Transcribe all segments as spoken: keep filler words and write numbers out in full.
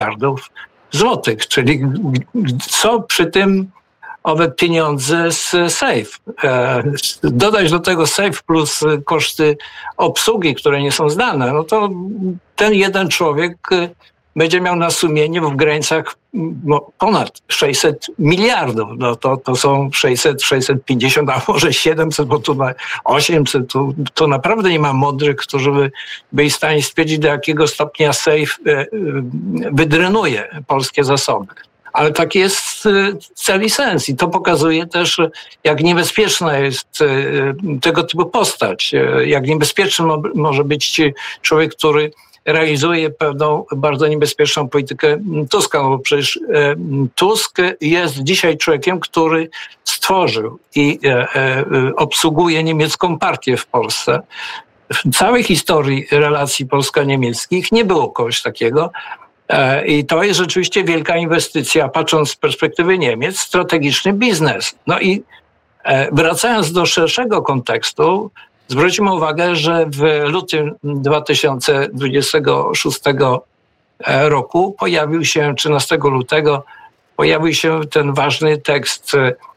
miliardów złotych, czyli co przy tym owe pieniądze z SAFE. Dodać do tego SAFE plus koszty obsługi, które nie są znane, no to ten jeden człowiek będzie miał na sumieniu w granicach no, ponad sześćset miliardów. No to, to są sześćset, sześćset pięćdziesiąt, a może siedemset, bo tu na osiemset. To, to naprawdę nie ma mądrych, którzy by byli w stanie stwierdzić, do jakiego stopnia SAFE wydrenuje polskie zasoby. Ale taki jest cel i sens. I to pokazuje też, jak niebezpieczna jest tego typu postać. Jak niebezpieczny może być człowiek, który realizuje pewną bardzo niebezpieczną politykę Tuska. No bo przecież Tusk jest dzisiaj człowiekiem, który stworzył i obsługuje niemiecką partię w Polsce. W całej historii relacji polsko-niemieckich nie było kogoś takiego. I to jest rzeczywiście wielka inwestycja, patrząc z perspektywy Niemiec, strategiczny biznes. No i wracając do szerszego kontekstu, zwróćmy uwagę, że w lutym dwa tysiące dwudziestego szóstego roku pojawił się, trzynastego lutego, pojawił się ten ważny tekst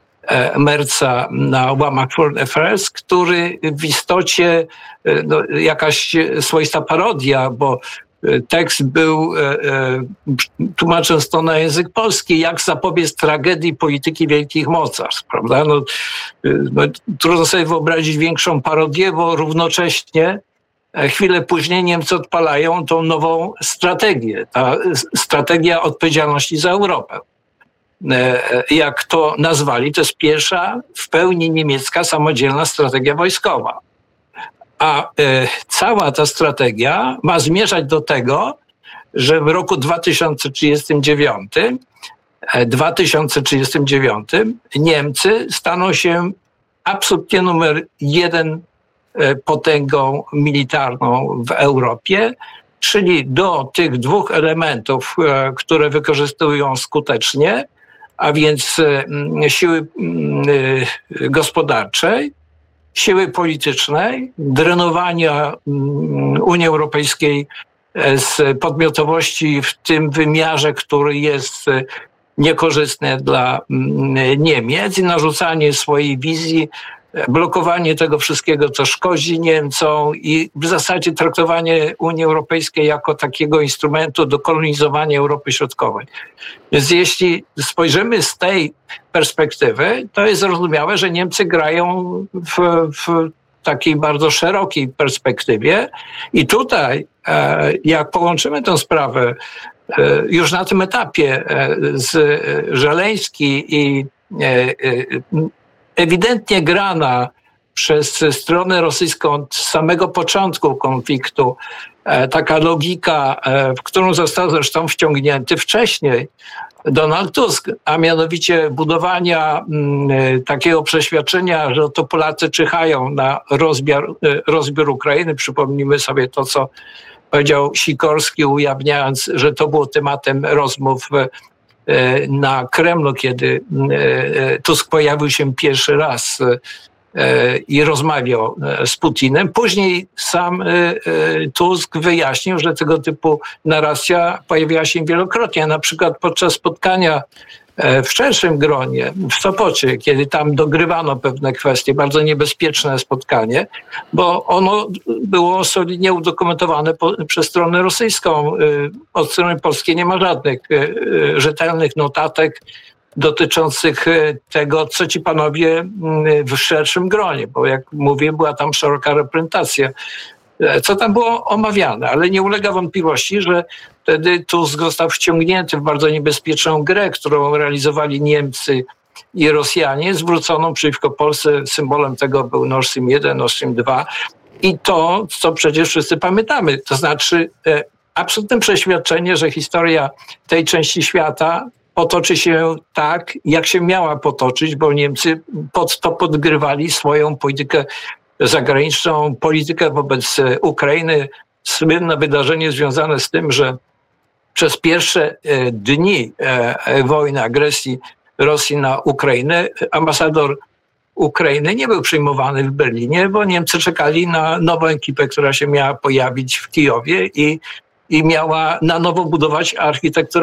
Merza na łamach Foreign Affairs, który w istocie no, jakaś swoista parodia, bo tekst był, tłumacząc to na język polski, jak zapobiec tragedii polityki wielkich mocarstw, prawda? No, no, trudno sobie wyobrazić większą parodię, bo równocześnie chwilę później Niemcy odpalają tą nową strategię, ta strategia odpowiedzialności za Europę. Jak to nazwali, to jest pierwsza w pełni niemiecka samodzielna strategia wojskowa. A e, cała ta strategia ma zmierzać do tego, że w roku dwa tysiące trzydziestym dziewiątym, dwa tysiące trzydziestym dziewiątym Niemcy staną się absolutnie numer jeden potęgą militarną w Europie, czyli do tych dwóch elementów, które wykorzystują skutecznie, a więc siły gospodarczej, siły politycznej, drenowania Unii Europejskiej z podmiotowości w tym wymiarze, który jest niekorzystny dla Niemiec, i narzucanie swojej wizji, blokowanie tego wszystkiego, co szkodzi Niemcom, i w zasadzie traktowanie Unii Europejskiej jako takiego instrumentu do kolonizowania Europy Środkowej. Więc jeśli spojrzymy z tej perspektywy, to jest zrozumiałe, że Niemcy grają w, w takiej bardzo szerokiej perspektywie i tutaj, jak połączymy tę sprawę już na tym etapie z Żeleński i ewidentnie grana przez stronę rosyjską od samego początku konfliktu taka logika, w którą został zresztą wciągnięty wcześniej Donald Tusk, a mianowicie budowania takiego przeświadczenia, że to Polacy czyhają na rozbiór, rozbiór Ukrainy. Przypomnijmy sobie to, co powiedział Sikorski, ujawniając, że to było tematem rozmów na Kremlu, kiedy Tusk pojawił się pierwszy raz i rozmawiał z Putinem. Później sam Tusk wyjaśnił, że tego typu narracja pojawiała się wielokrotnie, na przykład podczas spotkania w szerszym gronie w Sopocie, kiedy tam dogrywano pewne kwestie, bardzo niebezpieczne spotkanie, bo ono było solidnie udokumentowane po, przez stronę rosyjską. Od strony polskiej nie ma żadnych rzetelnych notatek dotyczących tego, co ci panowie w szerszym gronie, bo jak mówię, była tam szeroka reprezentacja, co tam było omawiane, ale nie ulega wątpliwości, że wtedy Tusk został wciągnięty w bardzo niebezpieczną grę, którą realizowali Niemcy i Rosjanie, zwróconą przeciwko Polsce. Symbolem tego był Nord Stream jeden, Nord Stream dwa i to, co przecież wszyscy pamiętamy, to znaczy e, absolutne przeświadczenie, że historia tej części świata potoczy się tak, jak się miała potoczyć, bo Niemcy pod to podgrywali swoją politykę zagraniczną, politykę wobec Ukrainy. Słynne wydarzenie związane z tym, że przez pierwsze dni wojny, agresji Rosji na Ukrainę ambasador Ukrainy nie był przyjmowany w Berlinie, bo Niemcy czekali na nową ekipę, która się miała pojawić w Kijowie i i miała na nowo budować architekturę